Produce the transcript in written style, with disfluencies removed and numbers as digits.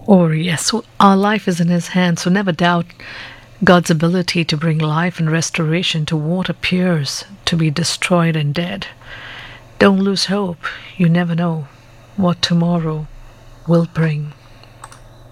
Or, yes, our life is in His hands, so never doubt God's ability to bring life and restoration to what appears to be destroyed and dead. Don't lose hope. You never know what tomorrow will bring.